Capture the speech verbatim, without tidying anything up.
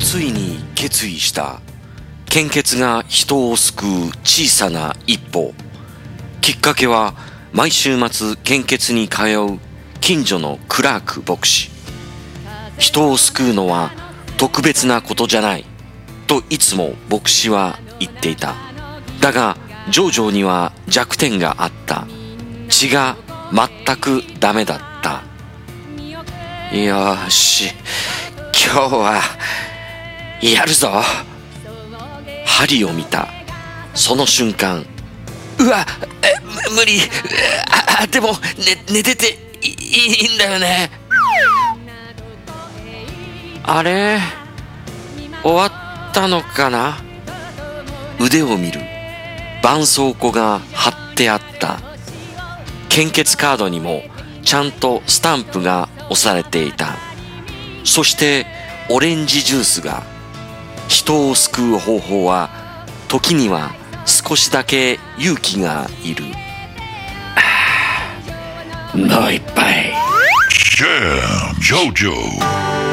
ついに決意した。献血が人を救う小さな一歩。きっかけは毎週末献血に通う近所のクラーク牧師。人を救うのは特別なことじゃないといつも牧師は言っていた。だがジョージョには弱点があった。血が全くダメだった。よし、今日はやるぞ。針を見た。その瞬間、うわ、え無理。あでも、ね、寝てていいんだよね。あれ終わったのかな。腕を見る。絆創膏が貼ってあった。献血カードにもちゃんとスタンプが押されていた。そしてオレンジジュースが。人を救う方法は時には少しだけ勇気がいる。もう一杯。 Jam Jojo